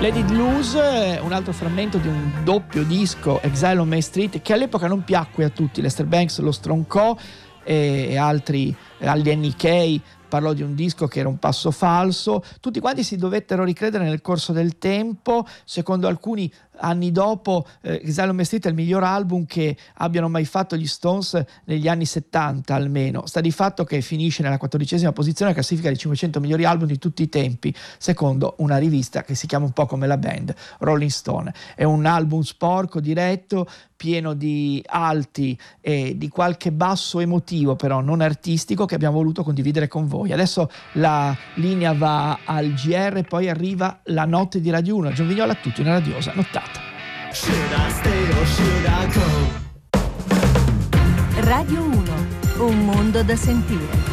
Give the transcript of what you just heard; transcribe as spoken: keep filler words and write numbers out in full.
Let It Loose, un altro frammento di un doppio disco, Exile on Main Street, che all'epoca non piacque a tutti. Lester Banks lo stroncò e, e altri, agli N K parlò di un disco che era un passo falso. Tutti quanti si dovettero ricredere nel corso del tempo. Secondo alcuni, anni dopo, eh, Exile on Main Street è il miglior album che abbiano mai fatto gli Stones negli anni settanta almeno. Sta di fatto che finisce nella quattordicesima posizione alla classifica dei cinquecento migliori album di tutti i tempi, secondo una rivista che si chiama un po' come la band, Rolling Stone. È un album sporco, diretto, pieno di alti e di qualche basso emotivo, però non artistico, che abbiamo voluto condividere con voi. Adesso la linea va al G R, poi arriva la notte di Radio uno. John Vignola a tutti, una radiosa nottata. Radio uno, un mondo da sentire.